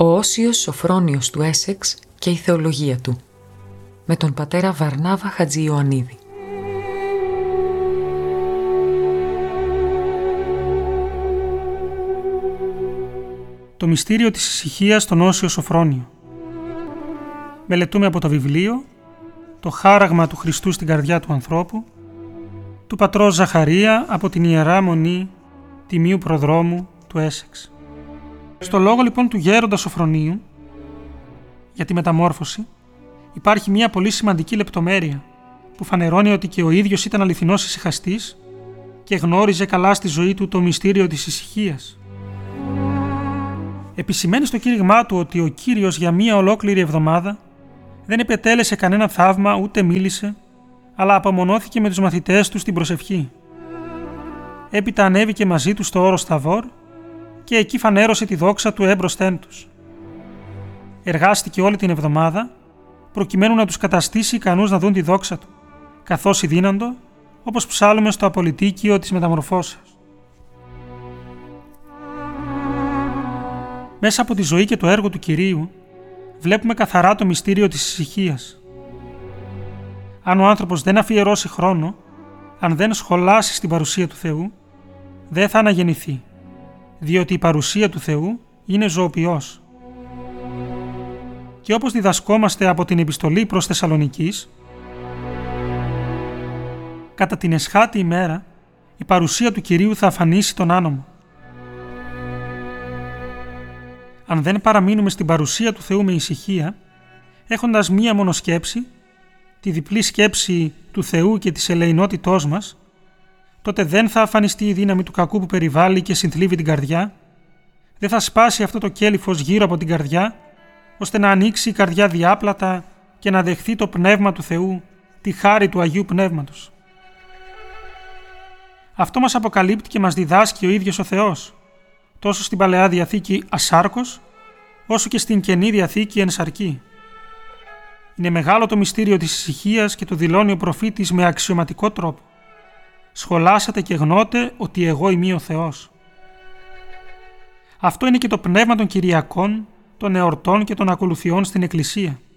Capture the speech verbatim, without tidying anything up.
Ο Όσιος Σοφρόνιος του Έσεξ και η θεολογία του, με τον πατέρα Βαρνάβα Χατζη-Ιωαννίδη. Το μυστήριο της ησυχίας στον Όσιο Σοφρόνιο. Μελετούμε από το βιβλίο «Το χάραγμα του Χριστού στην καρδιά του ανθρώπου» του πατρός Ζαχαρία από την Ιερά Μονή Τιμίου Προδρόμου του Έσεξ. Στο λόγο λοιπόν του γέροντα Σοφρονίου για τη μεταμόρφωση υπάρχει μια πολύ σημαντική λεπτομέρεια που φανερώνει ότι και ο ίδιος ήταν αληθινός ησυχαστής και γνώριζε καλά στη ζωή του το μυστήριο της ησυχίας. Επισημαίνει στο κήρυγμά του ότι ο Κύριος για μία ολόκληρη εβδομάδα δεν επετέλεσε κανένα θαύμα ούτε μίλησε, αλλά απομονώθηκε με τους μαθητές του στην προσευχή. Έπειτα ανέβηκε μαζί του στο όρος Θαβόρ και εκεί φανέρωσε τη δόξα του έμπροσθεν τους. Εργάστηκε όλη την εβδομάδα προκειμένου να τους καταστήσει ικανούς να δουν τη δόξα του, καθώς ειδύναντο, όπως ψάλλουμε στο απολυτίκιο της μεταμορφώσεως. Μέσα από τη ζωή και το έργο του Κυρίου βλέπουμε καθαρά το μυστήριο της ησυχίας. Αν ο άνθρωπος δεν αφιερώσει χρόνο, αν δεν σχολάσει στην παρουσία του Θεού, δεν θα αναγεννηθεί, διότι η παρουσία του Θεού είναι ζωοποιός. Και όπως διδασκόμαστε από την επιστολή προς Θεσσαλονικείς, κατά την εσχάτη ημέρα η παρουσία του Κυρίου θα αφανίσει τον άνομο. Αν δεν παραμείνουμε στην παρουσία του Θεού με ησυχία, έχοντας μία μόνο σκέψη, τη διπλή σκέψη του Θεού και της ελεηνότητός μας, τότε δεν θα αφανιστεί η δύναμη του κακού που περιβάλλει και συνθλίβει την καρδιά, δεν θα σπάσει αυτό το κέλυφος γύρω από την καρδιά, ώστε να ανοίξει η καρδιά διάπλατα και να δεχθεί το Πνεύμα του Θεού, τη χάρη του Αγίου Πνεύματος. Αυτό μας αποκαλύπτει και μας διδάσκει ο ίδιος ο Θεός, τόσο στην Παλαιά Διαθήκη ασάρκος, όσο και στην Καινή Διαθήκη εν σαρκή. Είναι μεγάλο το μυστήριο της ησυχίας και το δηλώνει ο προφήτης με αξιωματικό τρόπο. Σχολάσατε και γνώτε ότι εγώ είμαι ο Θεός. Αυτό είναι και το πνεύμα των Κυριακών, των εορτών και των ακολουθιών στην Εκκλησία.